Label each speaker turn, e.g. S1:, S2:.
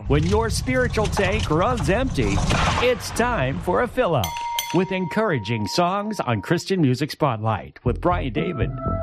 S1: When your spiritual tank runs empty, it's time for a fill-up with encouraging songs on Christian Music Spotlight with Brian David.